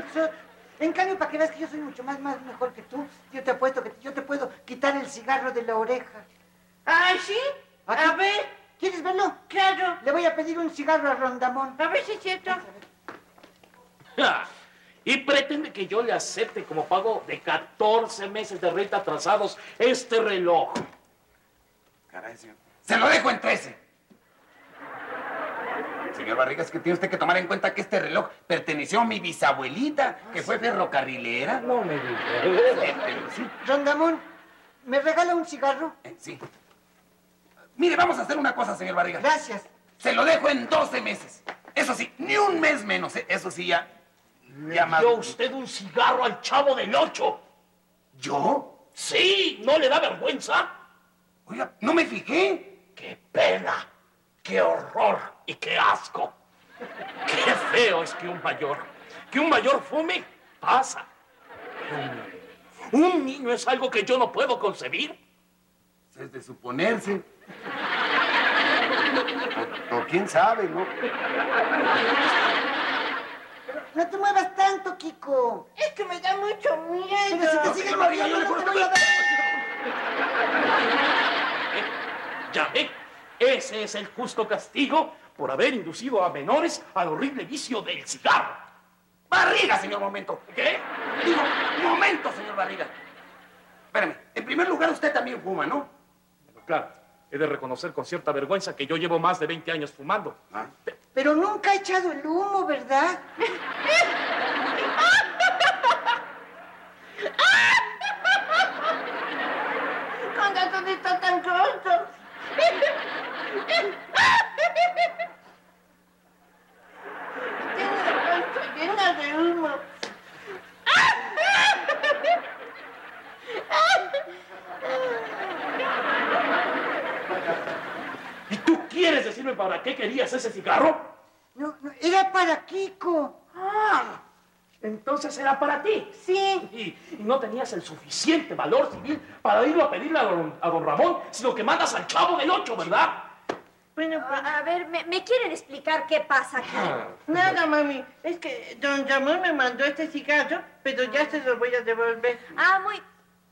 Wilson. En cambio, para que veas que yo soy mucho más mejor que tú, yo te apuesto que yo te puedo quitar el cigarro de la oreja. ¿Ah, sí? ¿Aquí? A ver. ¿Quieres verlo? Claro. Le voy a pedir un cigarro a Rondamón. A ver si es cierto. Ja, y pretende que yo le acepte como pago de 14 meses de renta atrasados este reloj. Caray, señor. Se lo dejo en 13. Señor Barriga, es que tiene usted que tomar en cuenta que este reloj perteneció a mi bisabuelita, que fue ferrocarrilera. No me digas. Sí. Rondamón, ¿me regala un cigarro? Sí. Mire, vamos a hacer una cosa, señor Barriga. Gracias. Se lo dejo en 12 meses. Eso sí, ni un mes menos, ¿eh? Eso sí, ya más... ¿Dio usted un cigarro al Chavo del 8? ¿Yo? Sí, ¿no le da vergüenza? Oiga, no me fijé. ¡Qué pena! ¡Qué horror! ¡Y qué asco! ¡Qué feo es que un mayor fume! Pasa. Un niño es algo que yo no puedo concebir. Es de suponerse. O quién sabe, ¿no? No te muevas tanto, Kiko. Es que me da mucho miedo. Pero si te sigues moviendo, no te voy a dar. ¿Ya ve? Ese es el justo castigo por haber inducido a menores al horrible vicio del cigarro. Barriga, señor, momento. ¿Qué? Digo, momento, señor Barriga. Espérame, en primer lugar usted también fuma, ¿no? Claro, he de reconocer con cierta vergüenza que yo llevo más de 20 años fumando. Ah. Pero nunca ha echado el humo, ¿verdad? Con razón está tan corto. Tiene la panza llena de humo. ¿Y tú quieres decirme para qué querías ese cigarro? No, era para Kiko. Ah, entonces era para ti. Sí. Y no tenías el suficiente valor civil para irlo a pedirle a don Ramón, sino que mandas al Chavo del 8, ¿verdad? Bueno, pues... A ver, ¿me quieren explicar qué pasa aquí? Nada, mami. Es que don Ramón me mandó este cigarro, pero ya se lo voy a devolver. Ah, muy